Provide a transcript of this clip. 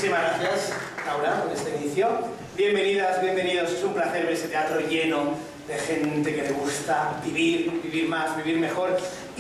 Muchísimas gracias, Laura, por este inicio. Bienvenidas, bienvenidos. Es un placer ver ese teatro lleno de gente que le gusta vivir, vivir más, vivir mejor.